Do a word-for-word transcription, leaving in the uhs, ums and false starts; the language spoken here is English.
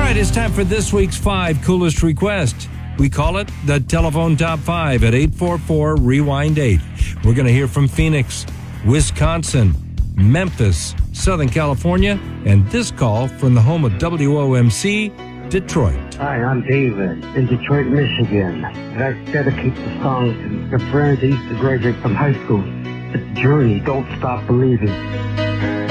right, it's time for this week's five coolest requests. We call it the Telephone Top five at eight four four, rewind eight. We're going to hear from Phoenix, Wisconsin, Memphis, Southern California, and this call from the home of W O M C, Detroit. Hi, I'm David in Detroit, Michigan. And I dedicate the song to the friends I used to graduate from high school. It's Journey, Don't Stop Believing.